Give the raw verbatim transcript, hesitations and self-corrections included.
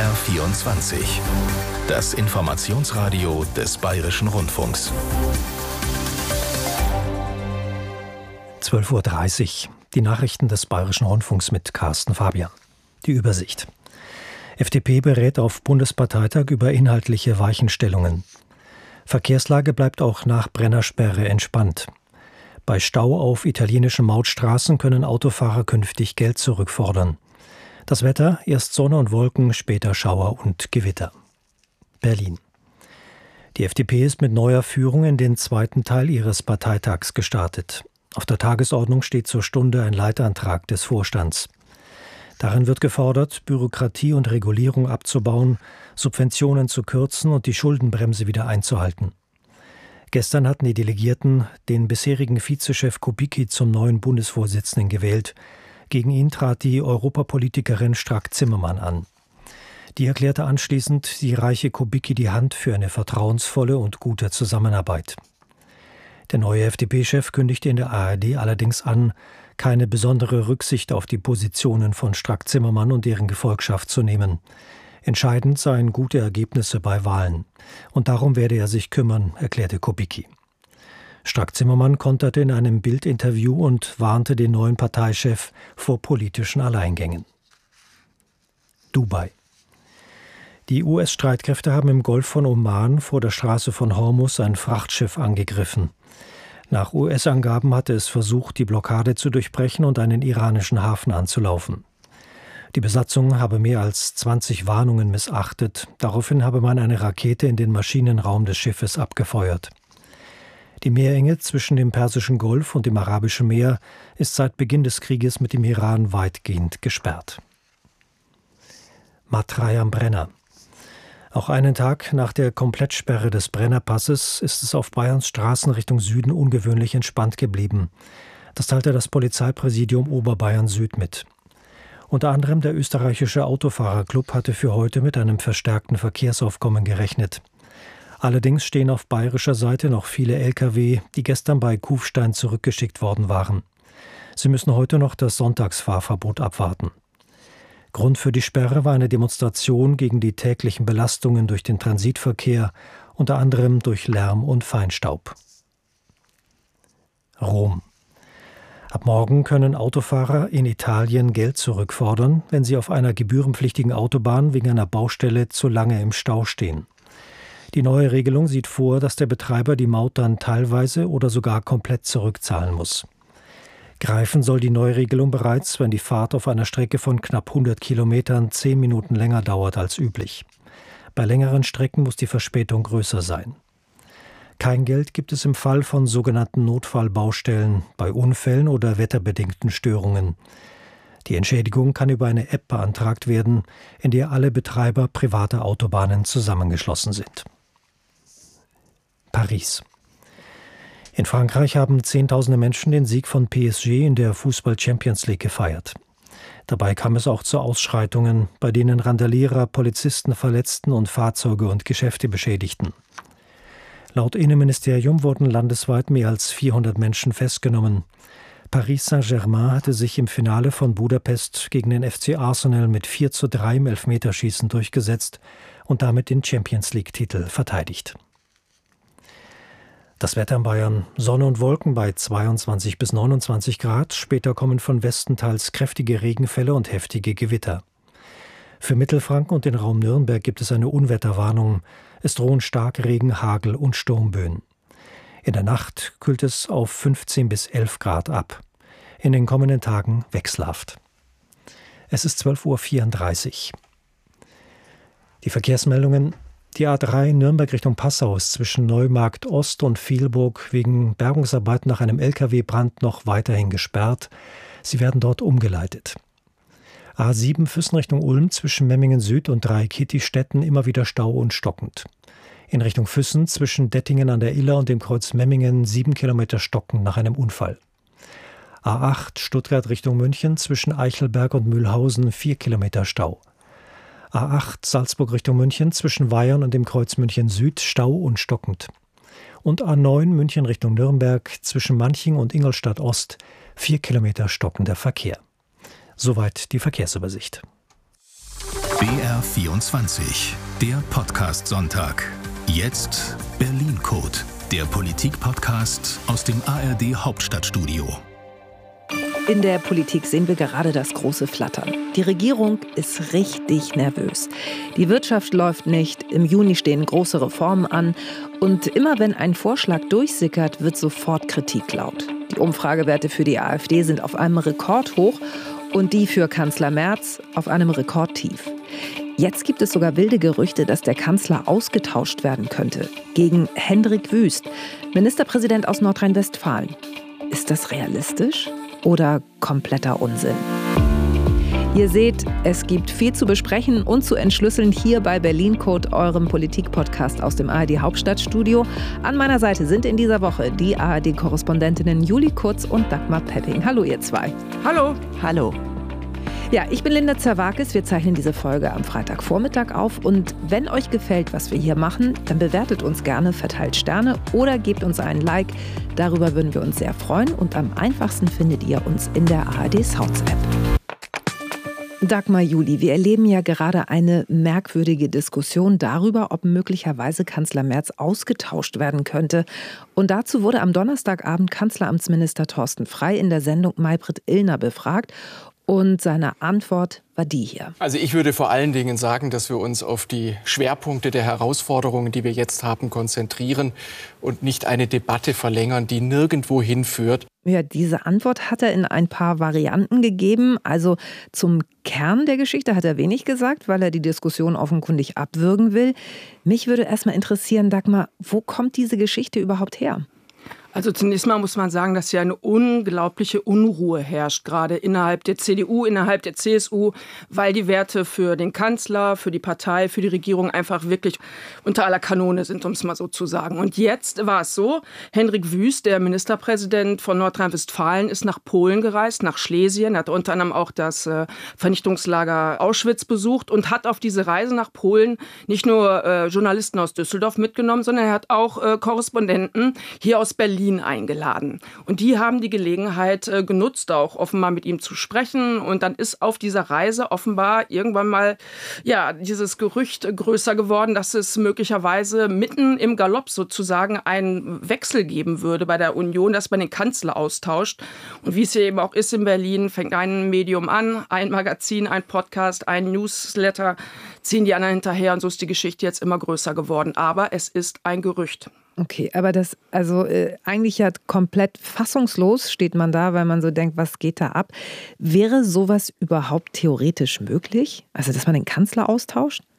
R vierundzwanzig. Das Informationsradio des Bayerischen Rundfunks. zwölf Uhr dreißig. Die Nachrichten des Bayerischen Rundfunks mit Carsten Fabian. Die Übersicht. F D P berät auf Bundesparteitag über inhaltliche Weichenstellungen. Verkehrslage bleibt auch nach Brennersperre entspannt. Bei Stau auf italienischen Mautstraßen können Autofahrer künftig Geld zurückfordern. Das Wetter: erst Sonne und Wolken, später Schauer und Gewitter. Berlin. Die F D P ist mit neuer Führung in den zweiten Teil ihres Parteitags gestartet. Auf der Tagesordnung steht zur Stunde ein Leitantrag des Vorstands. Darin wird gefordert, Bürokratie und Regulierung abzubauen, Subventionen zu kürzen und die Schuldenbremse wieder einzuhalten. Gestern hatten die Delegierten den bisherigen Vizechef Kubicki zum neuen Bundesvorsitzenden gewählt. Gegen ihn trat die Europapolitikerin Strack-Zimmermann an. Die erklärte anschließend, sie reiche Kubicki die Hand für eine vertrauensvolle und gute Zusammenarbeit. Der neue F D P-Chef kündigte in der A R D allerdings an, keine besondere Rücksicht auf die Positionen von Strack-Zimmermann und deren Gefolgschaft zu nehmen. Entscheidend seien gute Ergebnisse bei Wahlen. Und darum werde er sich kümmern, erklärte Kubicki. Strack-Zimmermann konterte in einem Bild-Interview und warnte den neuen Parteichef vor politischen Alleingängen. Dubai. Die U S-Streitkräfte haben im Golf von Oman vor der Straße von Hormuz ein Frachtschiff angegriffen. Nach U S-Angaben hatte es versucht, die Blockade zu durchbrechen und einen iranischen Hafen anzulaufen. Die Besatzung habe mehr als zwanzig Warnungen missachtet. Daraufhin habe man eine Rakete in den Maschinenraum des Schiffes abgefeuert. Die Meerenge zwischen dem Persischen Golf und dem Arabischen Meer ist seit Beginn des Krieges mit dem Iran weitgehend gesperrt. Matrei am Brenner. Auch einen Tag nach der Komplettsperre des Brennerpasses ist es auf Bayerns Straßen Richtung Süden ungewöhnlich entspannt geblieben. Das teilte das Polizeipräsidium Oberbayern Süd mit. Unter anderem der österreichische Autofahrerclub hatte für heute mit einem verstärkten Verkehrsaufkommen gerechnet. Allerdings stehen auf bayerischer Seite noch viele L K W, die gestern bei Kufstein zurückgeschickt worden waren. Sie müssen heute noch das Sonntagsfahrverbot abwarten. Grund für die Sperre war eine Demonstration gegen die täglichen Belastungen durch den Transitverkehr, unter anderem durch Lärm und Feinstaub. Rom. Ab morgen können Autofahrer in Italien Geld zurückfordern, wenn sie auf einer gebührenpflichtigen Autobahn wegen einer Baustelle zu lange im Stau stehen. Die neue Regelung sieht vor, dass der Betreiber die Maut dann teilweise oder sogar komplett zurückzahlen muss. Greifen soll die Neuregelung bereits, wenn die Fahrt auf einer Strecke von knapp hundert Kilometern zehn Minuten länger dauert als üblich. Bei längeren Strecken muss die Verspätung größer sein. Kein Geld gibt es im Fall von sogenannten Notfallbaustellen, bei Unfällen oder wetterbedingten Störungen. Die Entschädigung kann über eine App beantragt werden, in der alle Betreiber privater Autobahnen zusammengeschlossen sind. Paris. In Frankreich haben Zehntausende Menschen den Sieg von P S G in der Fußball-Champions League gefeiert. Dabei kam es auch zu Ausschreitungen, bei denen Randalierer Polizisten verletzten und Fahrzeuge und Geschäfte beschädigten. Laut Innenministerium wurden landesweit mehr als vierhundert Menschen festgenommen. Paris Saint-Germain hatte sich im Finale von Budapest gegen den F C Arsenal mit vier zu drei im Elfmeterschießen durchgesetzt und damit den Champions-League-Titel verteidigt. Das Wetter in Bayern: Sonne und Wolken bei zweiundzwanzig bis neunundzwanzig Grad. Später kommen von Westen teils kräftige Regenfälle und heftige Gewitter. Für Mittelfranken und den Raum Nürnberg gibt es eine Unwetterwarnung. Es drohen Starkregen, Hagel und Sturmböen. In der Nacht kühlt es auf fünfzehn bis elf Grad ab. In den kommenden Tagen wechselhaft. Es ist zwölf Uhr vierunddreißig. Die Verkehrsmeldungen: Die A drei Nürnberg Richtung Passau ist zwischen Neumarkt Ost und Vielburg wegen Bergungsarbeiten nach einem L K W-Brand noch weiterhin gesperrt. Sie werden dort umgeleitet. A sieben Füssen Richtung Ulm zwischen Memmingen Süd und Dreieck-Hittistetten immer wieder Stau und stockend. In Richtung Füssen zwischen Dettingen an der Iller und dem Kreuz Memmingen sieben Kilometer stockend nach einem Unfall. A acht Stuttgart Richtung München zwischen Eichelberg und Mühlhausen vier Kilometer Stau. A acht Salzburg Richtung München zwischen Weyern und dem Kreuz München Süd Stau und stockend. Und A neun München Richtung Nürnberg zwischen Manching und Ingolstadt Ost vier Kilometer stockender Verkehr. Soweit die Verkehrsübersicht. B R vierundzwanzig, der Podcast-Sonntag. Jetzt Berlin-Code, der Politik-Podcast aus dem A R D-Hauptstadtstudio. In der Politik sehen wir gerade das große Flattern. Die Regierung ist richtig nervös. Die Wirtschaft läuft nicht, im Juni stehen große Reformen an und immer wenn ein Vorschlag durchsickert, wird sofort Kritik laut. Die Umfragewerte für die AfD sind auf einem Rekordhoch und die für Kanzler Merz auf einem Rekordtief. Jetzt gibt es sogar wilde Gerüchte, dass der Kanzler ausgetauscht werden könnte gegen Hendrik Wüst, Ministerpräsident aus Nordrhein-Westfalen. Ist das realistisch oder kompletter Unsinn? Ihr seht, es gibt viel zu besprechen und zu entschlüsseln hier bei Berlin-Code, eurem Politik-Podcast aus dem A R D-Hauptstadtstudio. An meiner Seite sind in dieser Woche die A R D-Korrespondentinnen Julie Kurz und Dagmar Pepping. Hallo ihr zwei. Hallo. Hallo. Ja, ich bin Linda Zerwakis. Wir zeichnen diese Folge am Freitagvormittag auf. Und wenn euch gefällt, was wir hier machen, dann bewertet uns gerne, verteilt Sterne oder gebt uns einen Like. Darüber würden wir uns sehr freuen. Und am einfachsten findet ihr uns in der A R D Sounds App. Dagmar, Julie, wir erleben ja gerade eine merkwürdige Diskussion darüber, ob möglicherweise Kanzler Merz ausgetauscht werden könnte. Und dazu wurde am Donnerstagabend Kanzleramtsminister Thorsten Frey in der Sendung Maybrit Illner befragt. Und seine Antwort war die hier. Also ich würde vor allen Dingen sagen, dass wir uns auf die Schwerpunkte der Herausforderungen, die wir jetzt haben, konzentrieren und nicht eine Debatte verlängern, die nirgendwo hinführt. Ja, diese Antwort hat er in ein paar Varianten gegeben. Also zum Kern der Geschichte hat er wenig gesagt, weil er die Diskussion offenkundig abwürgen will. Mich würde erst mal interessieren, Dagmar, wo kommt diese Geschichte überhaupt her? Also zunächst mal muss man sagen, dass hier eine unglaubliche Unruhe herrscht, gerade innerhalb der C D U, innerhalb der C S U, weil die Werte für den Kanzler, für die Partei, für die Regierung einfach wirklich unter aller Kanone sind, um es mal so zu sagen. Und jetzt war es so, Hendrik Wüst, der Ministerpräsident von Nordrhein-Westfalen, ist nach Polen gereist, nach Schlesien, hat unter anderem auch das äh, Vernichtungslager Auschwitz besucht und hat auf diese Reise nach Polen nicht nur äh, Journalisten aus Düsseldorf mitgenommen, sondern er hat auch äh, Korrespondenten hier aus Berlin eingeladen. Und die haben die Gelegenheit äh, genutzt, auch offenbar mit ihm zu sprechen. Und dann ist auf dieser Reise offenbar irgendwann mal ja, dieses Gerücht größer geworden, dass es möglicherweise mitten im Galopp sozusagen einen Wechsel geben würde bei der Union, dass man den Kanzler austauscht. Und wie es hier eben auch ist in Berlin, fängt ein Medium an, ein Magazin, ein Podcast, ein Newsletter, ziehen die anderen hinterher. Und so ist die Geschichte jetzt immer größer geworden. Aber es ist ein Gerücht. Okay, aber das, also äh, eigentlich ja komplett fassungslos steht man da, weil man so denkt, was geht da ab? Wäre sowas überhaupt theoretisch möglich? Also, dass man den Kanzler austauscht?